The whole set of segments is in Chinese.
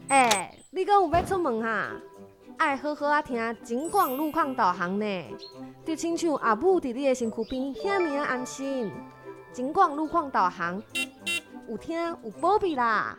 你讲有要出门哈？爱好好啊听警广路况导航呢，就亲像阿母伫你的身躯边，遐尔安心。警广路况导航，有听有保庇啦。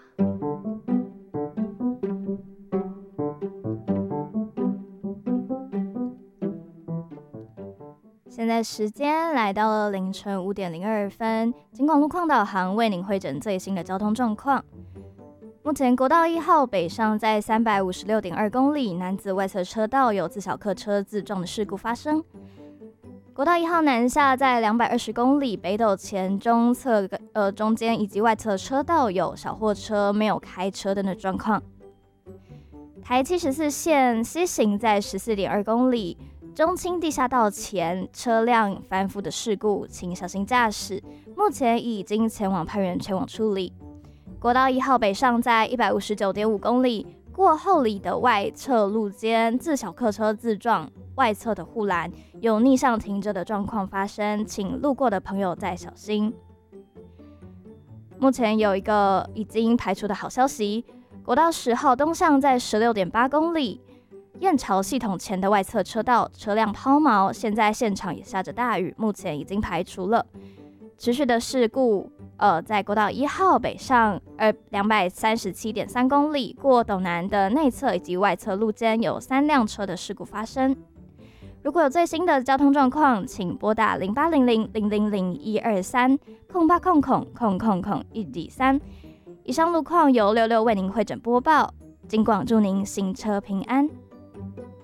现在时间来到了凌晨5:02，警广路况导航为您汇整最新的交通状况。目前国道1号北上在356.2公里，男子外侧车道有自小客车自撞的事故发生。国道1号南下在220公里，北斗前中间以及外侧车道有小货车没有开车灯的状况。台74线西行在14.2公里。中清地下道前车辆翻覆的事故，请小心驾驶。目前已经前往派员前往处理。国道1号北上在159.5公里，过后里的外侧路肩自小客车自撞，外侧的护栏有逆向停着的状况发生，请路过的朋友再小心。目前有一个已经排除的好消息，国道10号东向在16.8公里。燕巢系统前的外侧车道车辆抛锚，现在现场也下着大雨，目前已经排除了。持续的事故，在国道1号北上237.3公里，过斗南的内侧以及外侧路肩有3辆车的事故发生。如果有最新的交通状况，请拨打0800-000-123-0800-123。以上路况由66为您汇整播报，警广祝您行车平安。